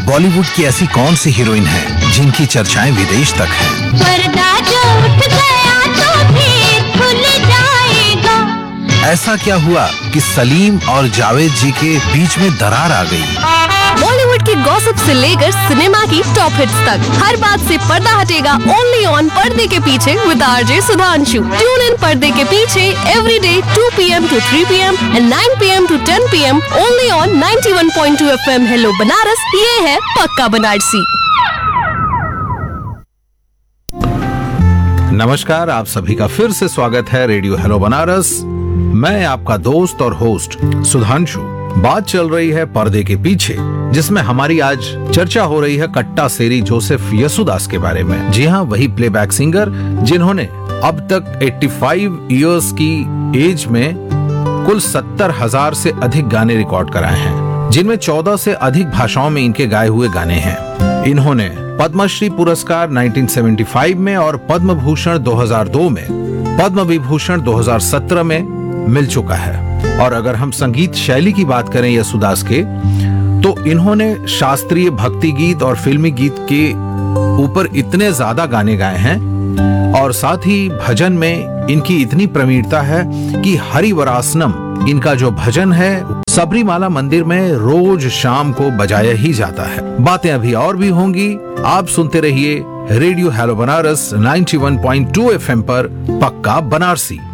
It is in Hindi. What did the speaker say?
बॉलीवुड की ऐसी कौन सी हीरोइन है जिनकी चर्चाएं विदेश तक हैं? पर्दा जो उठ गया तो फिर खुल जाएगा। ऐसा क्या हुआ कि सलीम और जावेद जी के बीच में दरार आ गई? बॉलीवुड की गॉसिप से लेकर सिनेमा की टॉप हिट्स तक हर बात से पर्दा हटेगा ओनली ऑन पर्दे के पीछे with RJ Sudhanshu. Tune in पर्दे के पीछे every day 2 PM to 3 PM and 9 PM to 10 PM only on 91.2 FM hello Banaras. ये है पक्का बनारसी। नमस्कार, आप सभी का फिर से स्वागत है रेडियो हेलो बनारस। मैं आपका दोस्त और होस्ट सुधांशु। बात चल रही है पर्दे के पीछे, जिसमें हमारी आज चर्चा हो रही है कट्टा सेरी जोसेफ यसुदास के बारे में। जी हाँ, वही प्लेबैक सिंगर जिन्होंने अब तक 85 इयर्स की एज में कुल 70,000 से अधिक गाने रिकॉर्ड कराए हैं, जिनमें 14 से अधिक भाषाओं में इनके गाए हुए गाने हैं। इन्होंने पद्मश्री पुरस्कार 1975 में और पद्म भूषण 2002 में, पद्म विभूषण 2017 में मिल चुका है। और अगर हम संगीत शैली की बात करें यसुदास के, तो इन्होंने शास्त्रीय भक्ति गीत और फिल्मी गीत के ऊपर इतने ज्यादा गाने गाए हैं, और साथ ही भजन में इनकी इतनी प्रवीणता है कि हरिवरासनम इनका जो भजन है सबरीमाला मंदिर में रोज शाम को बजाया ही जाता है। बातें अभी और भी होंगी, आप सुनते रहिए रेडियो हेलो बनारस 91.2 FM पर पक्का बनारसी।